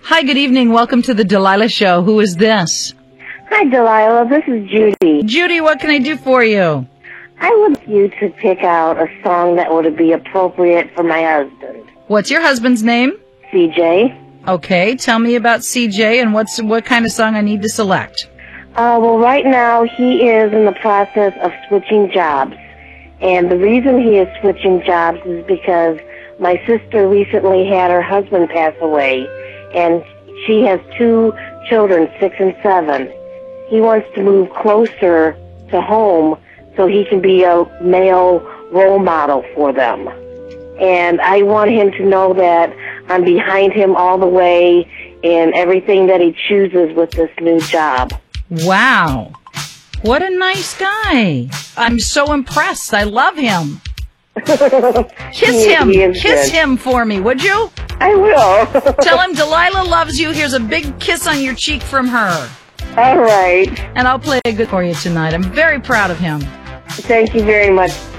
Hi, good evening. Welcome to the Delilah Show. Who is this? Hi, Delilah. This is Judy. Judy, what can I do for you? I would like you to pick out a song that would be appropriate for my husband. What's your husband's name? CJ. Okay, tell me about CJ and what kind of song I need to select. Well, right now he is in the process of switching jobs. And the reason he is switching jobs is because my sister recently had her husband pass away. And she has 2 children, 6 and 7. He wants to move closer to home so he can be a male role model for them. And I want him to know that I'm behind him all the way in everything that he chooses with this new job. Wow. What a nice guy. I'm so impressed. I love him. Kiss him. Kiss him for me, would you? I will. Tell him Delilah loves you. Here's a big kiss on your cheek from her. All right. And I'll play a good for you tonight. I'm very proud of him. Thank you very much.